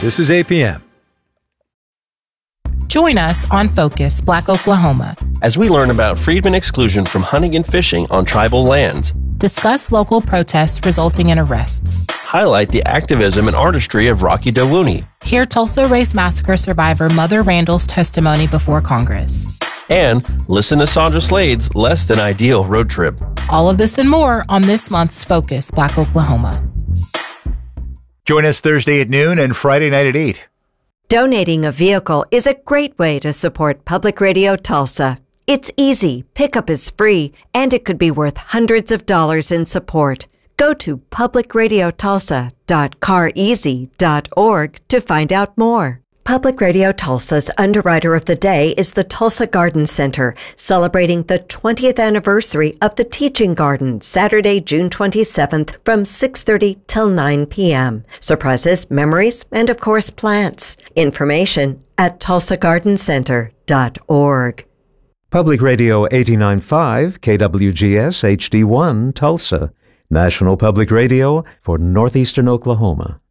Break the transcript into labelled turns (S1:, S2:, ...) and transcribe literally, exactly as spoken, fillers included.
S1: This is A P M.
S2: Join us on Focus Black Oklahoma
S3: as we learn about freedmen exclusion from hunting and fishing on tribal lands,
S2: discuss local protests resulting in arrests,
S3: highlight the activism and artistry of Rocky Dawuni,
S2: hear Tulsa Race Massacre survivor Mother Randall's testimony before Congress,
S3: and listen to Sandra Slade's Less Than Ideal road trip.
S2: All of this and more on this month's Focus Black Oklahoma.
S1: Join us Thursday at noon and Friday night at eight.
S4: Donating a vehicle is a great way to support Public Radio Tulsa. It's easy, pickup is free, and it could be worth hundreds of dollars in support. Go to public radio tulsa dot car easy dot org to find out more. Public Radio Tulsa's underwriter of the day is the Tulsa Garden Center, celebrating the twentieth anniversary of the Teaching Garden, Saturday, June twenty-seventh from six thirty till nine p.m. Surprises, memories, and of course plants. Information at tulsa garden center dot org.
S5: Public Radio eighty-nine point five, K W G S H D one, Tulsa. National Public Radio for Northeastern Oklahoma.